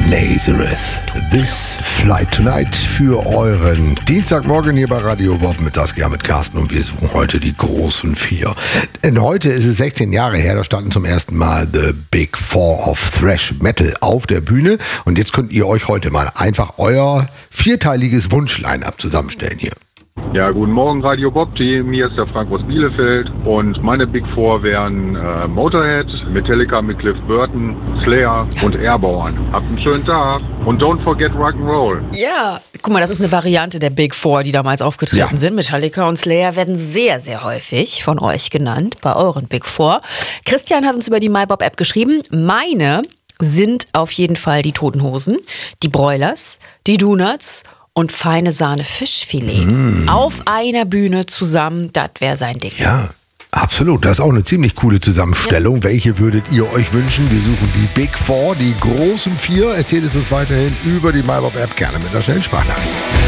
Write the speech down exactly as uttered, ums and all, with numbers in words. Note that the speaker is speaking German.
Nazareth. This Flight Tonight für euren Dienstagmorgen hier bei Radio Bob mit Saskia, mit Carsten, und wir suchen heute die großen vier. Denn heute ist es sechzehn Jahre her, da standen zum ersten Mal The Big Four of Thrash Metal auf der Bühne, und jetzt könnt ihr euch heute mal einfach euer vierteiliges Wunsch-Line-Up zusammenstellen hier. Ja, guten Morgen Radio Bob Team, hier ist der Frank aus Bielefeld und meine Big Four wären äh, Motorhead, Metallica mit Cliff Burton, Slayer und Airborne. Habt einen schönen Tag und don't forget Rock'n'Roll. Ja, guck mal, das ist eine Variante der Big Four, die damals aufgetreten Ja. sind. Metallica und Slayer werden sehr, sehr häufig von euch genannt, bei euren Big Four. Christian hat uns über die MyBob-App geschrieben, meine sind auf jeden Fall die Toten Hosen, die Broilers, die Donuts und feine Sahne Fischfilet. Mm. Auf einer Bühne zusammen, das wäre sein Ding. Ja, absolut. Das ist auch eine ziemlich coole Zusammenstellung. Ja. Welche würdet ihr euch wünschen? Wir suchen die Big Four, die großen vier. Erzählt es uns weiterhin über die MyBob-App, gerne mit einer schnellen Sprachnachricht.